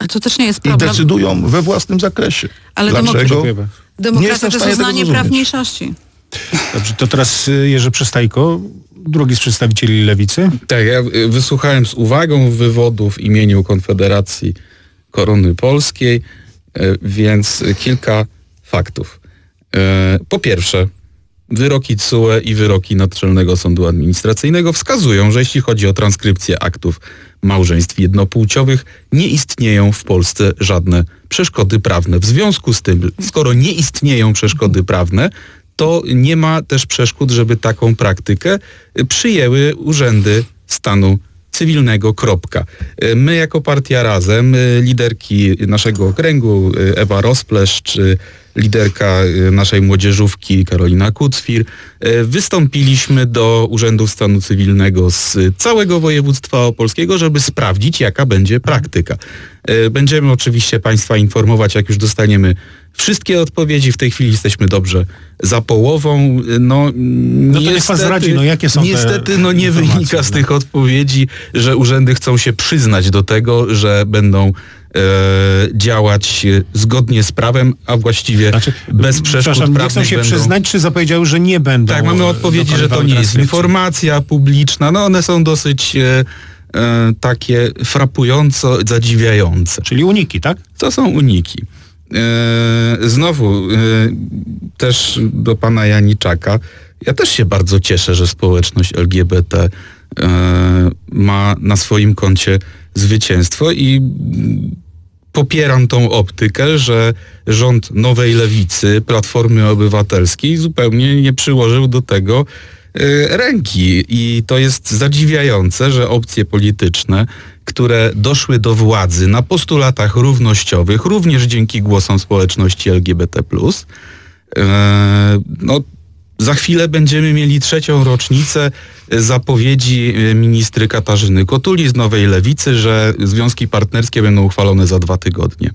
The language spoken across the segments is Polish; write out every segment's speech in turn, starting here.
to też nie jest I problem. decydują we własnym zakresie. Ale Dlaczego? Demokracja to jest uznanie praw mniejszości. Dobrze, to teraz Jerzy Przystajko, drugi z przedstawicieli Lewicy. Tak, ja wysłuchałem z uwagą wywodów w imieniu Konfederacji Korony Polskiej, więc kilka faktów. Po pierwsze, wyroki TSUE i wyroki Naczelnego Sądu Administracyjnego wskazują, że jeśli chodzi o transkrypcję aktów małżeństw jednopłciowych, nie istnieją w Polsce żadne przeszkody prawne. W związku z tym, skoro nie istnieją przeszkody prawne, to nie ma też przeszkód, żeby taką praktykę przyjęły urzędy stanu cywilnego. Kropka. My jako partia Razem, liderki naszego okręgu Ewa Rozpleszcz, liderka naszej młodzieżówki Karolina Kucwir, wystąpiliśmy do Urzędu Stanu Cywilnego z całego województwa opolskiego, żeby sprawdzić, jaka będzie praktyka. Będziemy oczywiście Państwa informować, jak już dostaniemy wszystkie odpowiedzi. W tej chwili jesteśmy dobrze za połową. No to niech pan zdradzi, jakie są niestety nie wynika z tych odpowiedzi, że urzędy chcą się przyznać do tego, że będą działać zgodnie z prawem, a właściwie bez przeszkód prawnych. Nie chcą się przyznać, czy zapowiedziały, że nie będą? Tak, mamy odpowiedzi, że to nie jest informacja publiczna. One są dosyć takie frapująco zadziwiające. Czyli uniki, tak? To są uniki. Znowu też do pana Janiczaka. Ja też się bardzo cieszę, że społeczność LGBT ma na swoim koncie zwycięstwo i popieram tą optykę, że rząd Nowej Lewicy, Platformy Obywatelskiej zupełnie nie przyłożył do tego ręki. I to jest zadziwiające, że opcje polityczne, które doszły do władzy na postulatach równościowych, również dzięki głosom społeczności LGBT+, za chwilę będziemy mieli 3. rocznicę zapowiedzi ministry Katarzyny Kotuli z Nowej Lewicy, że związki partnerskie będą uchwalone za 2 tygodnie.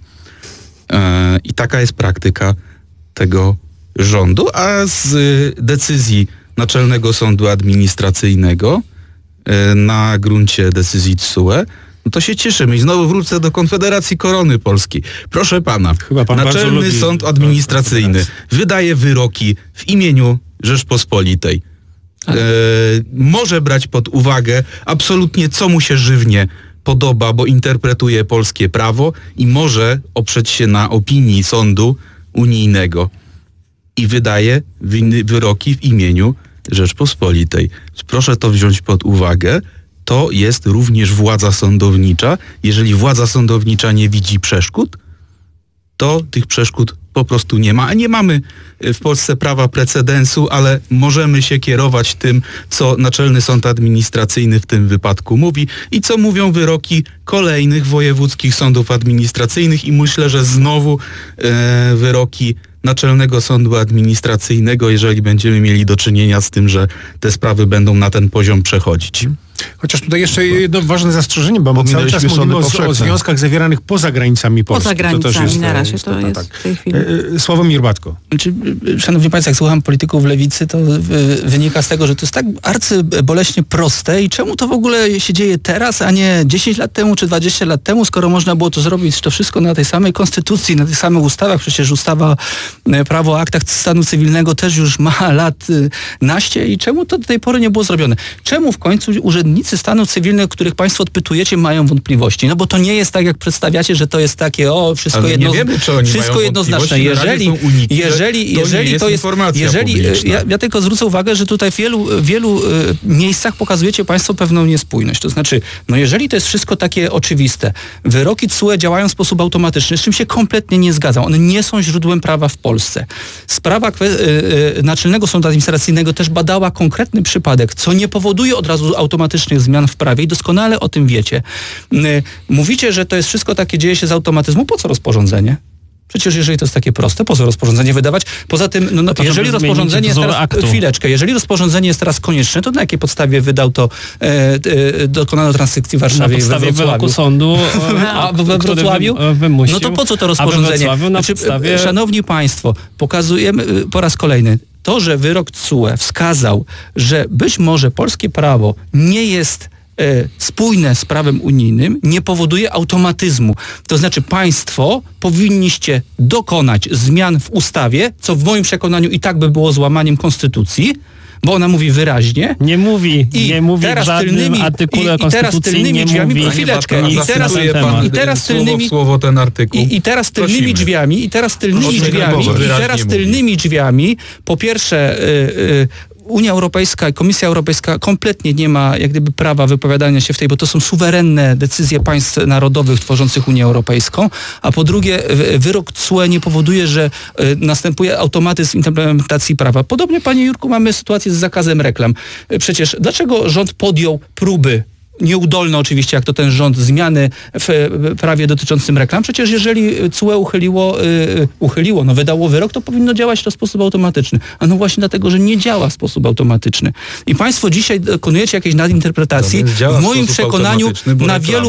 I taka jest praktyka tego rządu, a z decyzji Naczelnego Sądu Administracyjnego na gruncie decyzji TSUE, to się cieszymy. I znowu wrócę do Konfederacji Korony Polskiej. Proszę pana, Naczelny Sąd Administracyjny wydaje wyroki w imieniu Rzeczpospolitej. Może brać pod uwagę absolutnie, co mu się żywnie podoba, bo interpretuje polskie prawo i może oprzeć się na opinii sądu unijnego. I wydaje wyroki w imieniu Rzeczpospolitej. Proszę to wziąć pod uwagę. To jest również władza sądownicza. Jeżeli władza sądownicza nie widzi przeszkód, to tych przeszkód po prostu nie ma. A nie mamy w Polsce prawa precedensu, ale możemy się kierować tym, co Naczelny Sąd Administracyjny w tym wypadku mówi i co mówią wyroki kolejnych wojewódzkich sądów administracyjnych i myślę, że znowu wyroki Naczelnego Sądu Administracyjnego, jeżeli będziemy mieli do czynienia z tym, że te sprawy będą na ten poziom przechodzić. Chociaż tutaj jeszcze jedno ważne zastrzeżenie, bo my cały czas mówimy o związkach zawieranych poza granicami Polski. Poza granicami, na razie to jest w tej chwili. Sławomir Batko. Szanowni Państwo, jak słucham polityków lewicy, to wynika z tego, że to jest tak arcyboleśnie proste i czemu to w ogóle się dzieje teraz, a nie 10 lat temu czy 20 lat temu, skoro można było to zrobić to wszystko na tej samej konstytucji, na tych samych ustawach. Przecież ustawa Prawo o aktach stanu cywilnego też już ma lat naście i czemu to do tej pory nie było zrobione? Czemu w końcu urzędnicy stanu cywilnego, których Państwo odpytujecie, mają wątpliwości? No bo to nie jest tak, jak przedstawiacie, że to jest takie, wszystko jednoznaczne. Jeżeli to jest ja tylko zwrócę uwagę, że tutaj w wielu miejscach pokazujecie Państwo pewną niespójność. To znaczy, jeżeli to jest wszystko takie oczywiste, wyroki TSUE działają w sposób automatyczny, z czym się kompletnie nie zgadzam. One nie są źródłem prawa w Polsce. Sprawa Naczelnego Sądu Administracyjnego też badała konkretny przypadek, co nie powoduje od razu automatycznych zmian w prawie i doskonale o tym wiecie. Mówicie, że to jest wszystko takie, dzieje się z automatyzmu. Po co rozporządzenie? Przecież jeżeli to jest takie proste, po co rozporządzenie wydawać? Poza tym, jeżeli rozporządzenie jest teraz... Chwileczkę. Jeżeli rozporządzenie jest teraz konieczne, to na jakiej podstawie wydał to dokonano transkrypcji w Warszawie i we Wrocławiu? Wyroku sądu, a we Wrocławiu? No to po co to rozporządzenie? Szanowni Państwo, pokazujemy po raz kolejny, to, że wyrok TSUE wskazał, że być może polskie prawo nie jest spójne z prawem unijnym nie powoduje automatyzmu. To znaczy państwo powinniście dokonać zmian w ustawie, co w moim przekonaniu i tak by było złamaniem konstytucji, bo ona mówi wyraźnie. Nie mówi w żadnym artykule konstytucji, nie mówi. Chwileczkę. I teraz tylnymi słowo ten artykuł. I teraz tylnymi drzwiami, po pierwsze Unia Europejska i Komisja Europejska kompletnie nie ma jak gdyby prawa wypowiadania się w tej, bo to są suwerenne decyzje państw narodowych tworzących Unię Europejską, a po drugie wyrok TSUE nie powoduje, że następuje automatyzm implementacji prawa. Podobnie, panie Jurku, mamy sytuację z zakazem reklam. Przecież dlaczego rząd podjął próby nieudolne oczywiście, jak to ten rząd, zmiany w prawie dotyczącym reklam. Przecież jeżeli TSUE wydało wyrok, to powinno działać to w sposób automatyczny. A no właśnie dlatego, że nie działa w sposób automatyczny. I państwo dzisiaj dokonujecie jakiejś nadinterpretacji. W moim przekonaniu na wielu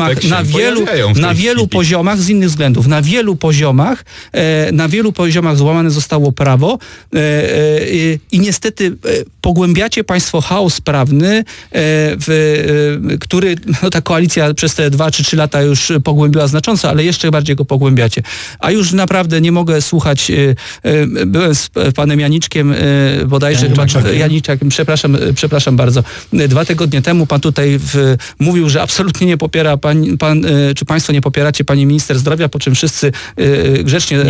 poziomach z innych względów, na wielu poziomach złamane zostało prawo i niestety pogłębiacie państwo chaos prawny, który ta koalicja przez te 2 czy 3 lata już pogłębiła znacząco, ale jeszcze bardziej go pogłębiacie. A już naprawdę nie mogę słuchać, byłem z panem Janiczkiem bodajże, Janiczkiem, przepraszam bardzo, 2 tygodnie temu pan tutaj mówił, że absolutnie nie popiera czy państwo nie popieracie pani minister zdrowia, po czym wszyscy grzecznie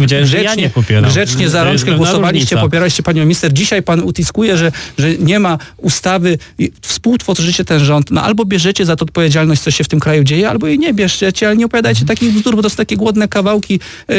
za rączkę głosowaliście, popieraliście panią minister. Dzisiaj pan utiskuje, że nie ma ustawy, współtworzycie ten rząd, no albo bierzecie za to odpowiedzialność, co się w tym kraju dzieje, albo jej nie bierzecie, ale nie opowiadajcie takich bzdur, bo to są takie głodne kawałki.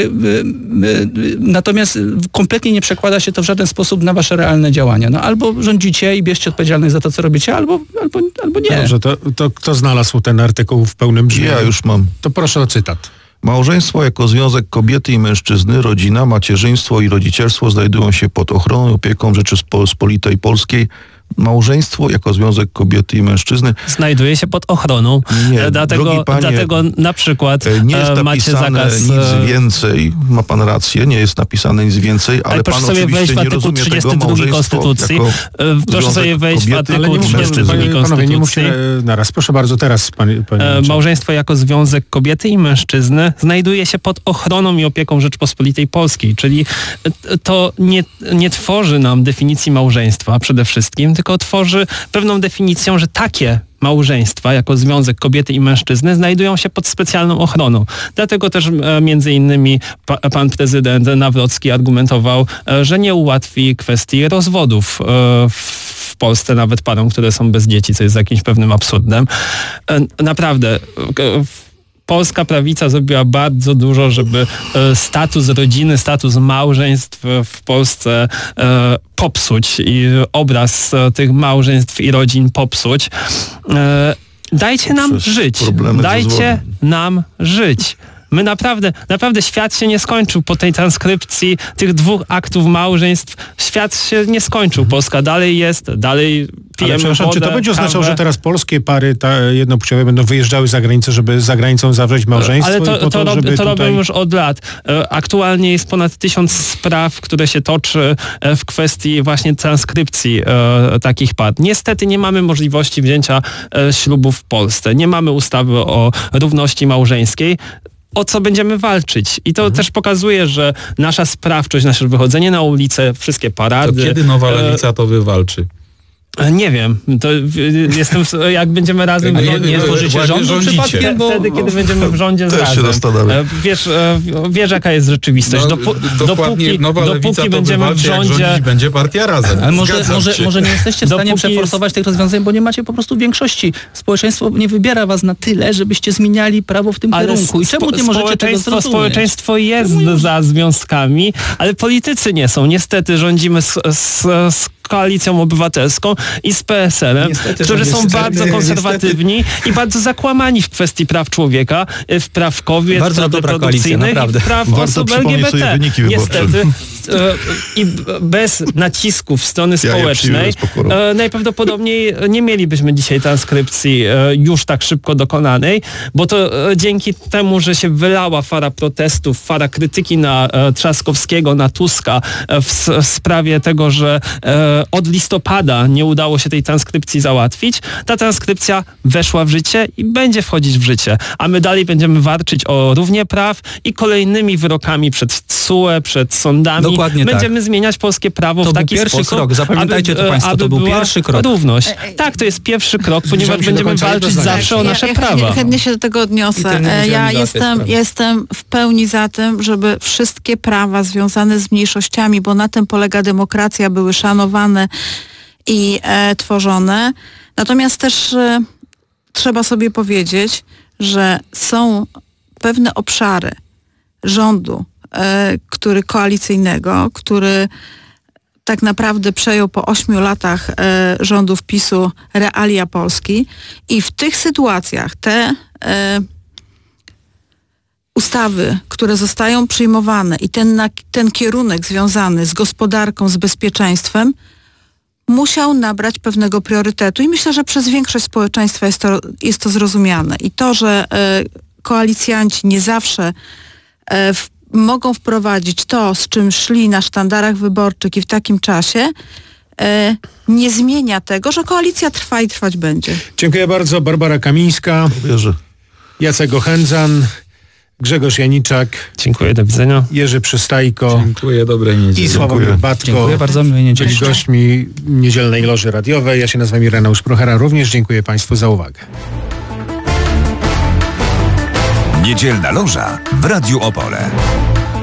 Natomiast kompletnie nie przekłada się to w żaden sposób na wasze realne działania. No albo rządzicie i bierzcie odpowiedzialność za to, co robicie, albo nie. Dobrze, to kto znalazł ten artykuł w pełnym brzmieniu? Ja już mam. To proszę o cytat. Małżeństwo jako związek kobiety i mężczyzny, rodzina, macierzyństwo i rodzicielstwo znajdują się pod ochroną i opieką Rzeczypospolitej Polskiej. Małżeństwo jako związek kobiety i mężczyzny znajduje się pod ochroną. Nie, dlatego na przykład nie jest macie zakaz. Nic więcej, ma pan rację, nie jest napisane nic więcej, ale pan sobie wejść w artykuł 32 Konstytucji. Proszę sobie wejść w artykuł 32 Konstytucji. Panowie, nie mówcie naraz. Proszę bardzo, teraz pani małżeństwo jako związek kobiety i mężczyzny znajduje się pod ochroną i opieką Rzeczpospolitej Polskiej, czyli to nie tworzy nam definicji małżeństwa przede wszystkim, tylko tworzy pewną definicją, że takie małżeństwa jako związek kobiety i mężczyzny znajdują się pod specjalną ochroną. Dlatego też między innymi pan prezydent Nawrocki argumentował, że nie ułatwi kwestii rozwodów w Polsce nawet parom, które są bez dzieci, co jest jakimś pewnym absurdem. Naprawdę polska prawica zrobiła bardzo dużo, żeby status rodziny, status małżeństw w Polsce popsuć i obraz tych małżeństw i rodzin popsuć. Dajcie nam żyć. Dajcie nam żyć. My naprawdę świat się nie skończył po tej transkrypcji tych 2 aktów małżeństw. Świat się nie skończył. Polska dalej jest, dalej pijemy wodę, czy to będzie oznaczało, że teraz polskie pary jednopłciowe będą wyjeżdżały za granicę, żeby za granicą zawrzeć małżeństwo? Ale to robią już od lat. Aktualnie jest ponad 1000 spraw, które się toczy w kwestii właśnie transkrypcji takich par. Niestety nie mamy możliwości wzięcia ślubu w Polsce. Nie mamy ustawy o równości małżeńskiej. O co będziemy walczyć. I to też pokazuje, że nasza sprawczość, nasze wychodzenie na ulicę, wszystkie parady... To kiedy nowa lewica to wywalczy? Nie wiem. To jestem, jak będziemy razem... Nie tworzycie rządu przypadkiem, bo... Wtedy, kiedy będziemy w rządzie razem. Wiesz, jaka jest rzeczywistość. Dopóki będziemy w rządzie... będzie partia Razem. Ale może nie jesteście w stanie przeforsować tych rozwiązań, bo nie macie po prostu większości. Społeczeństwo nie wybiera was na tyle, żebyście zmieniali prawo w tym kierunku. I czemu nie możecie tego zrozumieć? Społeczeństwo jest za związkami, ale politycy nie są. Niestety rządzimy z Koalicją Obywatelską i z PSL-em, którzy są bardzo konserwatywni i bardzo zakłamani w kwestii praw człowieka, w praw kobiet, bardzo praw reprodukcyjnych i praw osób LGBT. Niestety i bez nacisków strony społecznej najprawdopodobniej nie mielibyśmy dzisiaj transkrypcji już tak szybko dokonanej, bo to dzięki temu, że się wylała fala protestów, fala krytyki na Trzaskowskiego, na Tuska w sprawie tego, że od listopada nie udało się tej transkrypcji załatwić, ta transkrypcja weszła w życie i będzie wchodzić w życie, a my dalej będziemy walczyć o równie praw i kolejnymi wyrokami przed TSUE, przed sądami. Dokładnie będziemy zmieniać polskie prawo to w taki sposób. To był pierwszy krok, zapamiętajcie to państwo, to był pierwszy krok. Równość. Tak, to jest pierwszy krok, ponieważ będziemy walczyć zawsze o nasze prawa. Chętnie się do tego odniosę. Ja jestem w pełni za tym, żeby wszystkie prawa związane z mniejszościami, bo na tym polega demokracja, były szanowane i tworzone. Natomiast też trzeba sobie powiedzieć, że są pewne obszary rządu, koalicyjnego, który tak naprawdę przejął po 8 latach rządów PiS-u realia Polski i w tych sytuacjach te ustawy, które zostają przyjmowane i ten kierunek związany z gospodarką, z bezpieczeństwem musiał nabrać pewnego priorytetu i myślę, że przez większość społeczeństwa jest to zrozumiane. I to, że koalicjanci nie zawsze mogą wprowadzić to, z czym szli na sztandarach wyborczych i w takim czasie, nie zmienia tego, że koalicja trwa i trwać będzie. Dziękuję bardzo. Barbara Kamińska, Jacek Ochendzan, Grzegorz Janiczak. Dziękuję, do widzenia. Jerzy Przystajko. Dziękuję, dobrej niedzieli. I Sławomir Batko. Dziękuję bardzo, miłej niedzieli. Byli gośćmi niedzielnej Loży Radiowej. Ja się nazywam Ireneusz Prochera. Również dziękuję Państwu za uwagę. Niedzielna Loża w Radiu Opole.